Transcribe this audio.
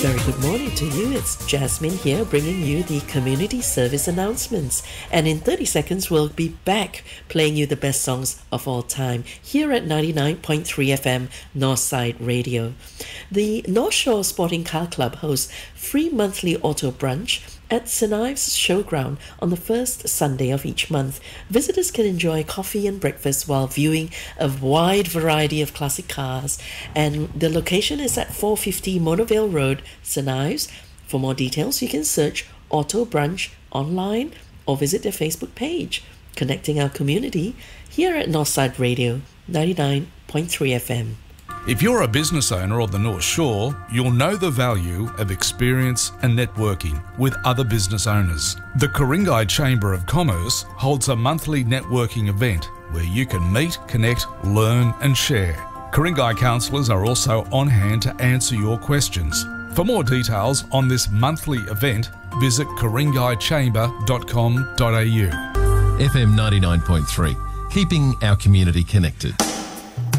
Very good morning to you. It's Jasmine here bringing you the community service announcements. And in 30 seconds, we'll be back playing you the best songs of all time here at 99.3 FM Northside Radio. The North Shore Sporting Car Club hosts free monthly auto brunch at St. Ives Showground on the first Sunday of each month. Visitors can enjoy coffee and breakfast while viewing a wide variety of classic cars. And the location is at 450 Monavale Road, St. Ives. For more details, you can search Auto Brunch online or visit their Facebook page. Connecting our community here at Northside Radio, 99.3 FM. If you're a business owner of the North Shore, you'll know the value of experience and networking with other business owners. The Ku-ring-gai Chamber of Commerce holds a monthly networking event where you can meet, connect, learn and share. Ku-ring-gai counsellors are also on hand to answer your questions. For more details on this monthly event, visit ku-ring-gai-chamber.com.au. FM 99.3, keeping our community connected.